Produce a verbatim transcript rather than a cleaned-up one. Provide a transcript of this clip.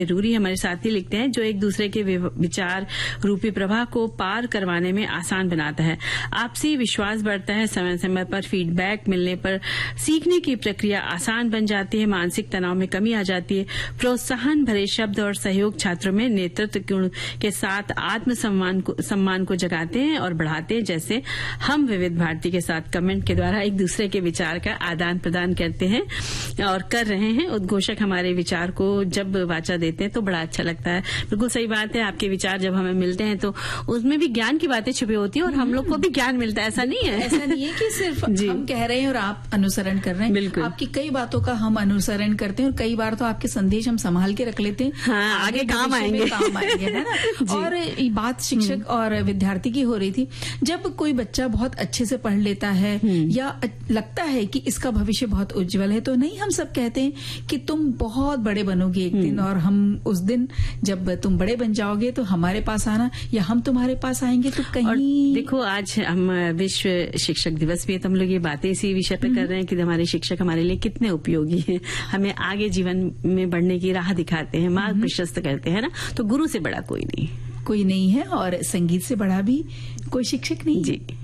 जरूरी हमारे साथी लिखते हैं जो एक दूसरे के विचार रूपी प्रवाह को पार करवाने में आसान बनाता है। आपसी विश्वास बढ़ता है, समय समय पर फीडबैक मिलने पर सीखने की प्रक्रिया आसान बन जाती है, मानसिक तनाव में कमी आ जाती है, प्रोत्साहन भरे शब्द और सहयोग छात्रों में नेतृत्व गुण के साथ आत्म सम्मान को सम्मान को जगाते हैं और बढ़ाते हैं। जैसे हम विविध भारती के साथ कमेंट के द्वारा एक दूसरे के विचार का आदान प्रदान करते हैं और कर रहे हैं। उद्घोषक हमारे विचार को जब वाचा देते हैं तो बड़ा अच्छा लगता है। बिल्कुल सही बात है, आपके विचार जब हमें मिलते हैं तो उसमें भी ज्ञान की बातें छुपी होती है और हम लोग को भी ज्ञान मिलता है। ऐसा नहीं है ऐसा नहीं है कि सिर्फ हम कह रहे हैं और आप अनुसरण कर रहे हैं। बिल्कुल, आपकी कई बातों का हम अनुसरण करते हैं और कई बार तो आपके संदेश हम संभाल के रख लेते हैं। हाँ, आगे, आगे काम आएंगे काम आएंगे है ना। और ये बात शिक्षक और विद्यार्थी की हो रही थी। जब कोई बच्चा बहुत अच्छे से पढ़ लेता है या लगता है कि इसका भविष्य बहुत उज्जवल है तो नहीं, हम सब कहते हैं कि तुम बहुत बड़े बनोगे एक दिन और हम उस दिन जब तुम बड़े बन जाओगे तो हमारे पास आना या हम तुम्हारे पास आएंगे। तो कहीं और देखो, आज हम विश्व शिक्षक दिवस भी है तो हम लोग ये बातें इसी विषय पे कर रहे हैं कि हमारे शिक्षक हमारे लिए कितने उपयोगी हैं, हमें आगे जीवन में बढ़ने की राह दिखाते हैं, मार्ग प्रशस्त करते हैं ना। तो गुरु से बड़ा कोई नहीं कोई नहीं है और संगीत से बड़ा भी कोई शिक्षक नहीं। जी।